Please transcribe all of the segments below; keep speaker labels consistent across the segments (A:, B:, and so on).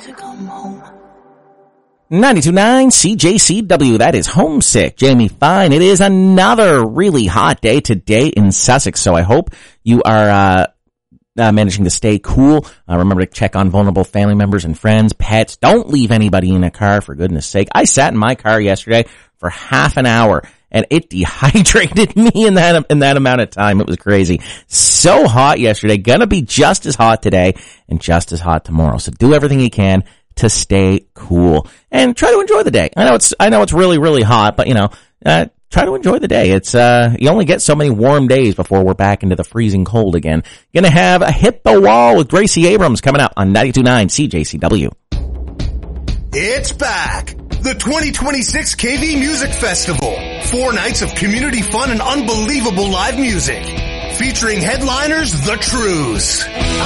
A: to come home.
B: 92.9 CJCW, that is Homesick, Jamie Fine. It is another really hot day today in Sussex, so I hope you are managing to stay cool. Remember to check on vulnerable family members and friends, pets. Don't leave anybody in a car, for goodness sake. I sat in my car yesterday for half an hour, and it dehydrated me in that amount of time. It was crazy. So hot yesterday, gonna be just as hot today and just as hot tomorrow. So do everything you can to stay cool and try to enjoy the day. I know it's really, really hot, but try to enjoy the day. It's, you only get so many warm days before we're back into the freezing cold again. Gonna have a Hit the Wall with Gracie Abrams coming up on 92.9 CJCW.
C: It's back. The 2026 KV Music Festival. 4 nights of community fun and unbelievable live music. Featuring headliners, The Trues.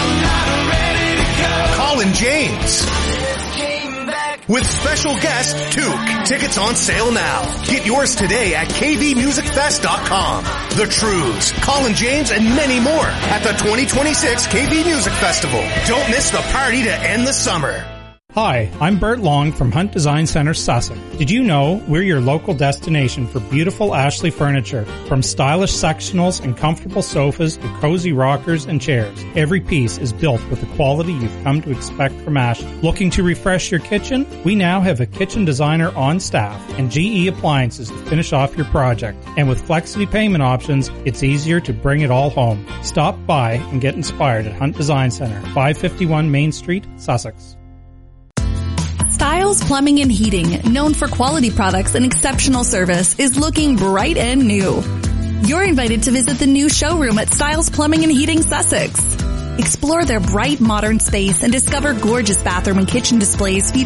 C: Colin James. With special guest, Took. Tickets on sale now. Get yours today at kvmusicfest.com. The Trues, Colin James, and many more at the 2026 KV Music Festival. Don't miss the party to end the summer.
D: Hi, I'm Bert Long from Hunt Design Center, Sussex. Did you know we're your local destination for beautiful Ashley furniture? From stylish sectionals and comfortable sofas to cozy rockers and chairs. Every piece is built with the quality you've come to expect from Ashley. Looking to refresh your kitchen? We now have a kitchen designer on staff and GE Appliances to finish off your project. And with Flexity payment options, it's easier to bring it all home. Stop by and get inspired at Hunt Design Center, 551 Main Street, Sussex.
E: Styles Plumbing and Heating, known for quality products and exceptional service, is looking bright and new. You're invited to visit the new showroom at Styles Plumbing and Heating Sussex. Explore their bright modern space and discover gorgeous bathroom and kitchen displays featuring